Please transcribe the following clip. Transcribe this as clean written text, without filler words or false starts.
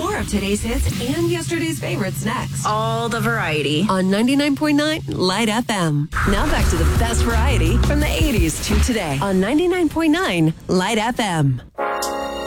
More of today's hits and yesterday's favorites next. All the variety. On 99.9 Light FM. Now back to the best variety from the 80s to today on 99.9 Light FM.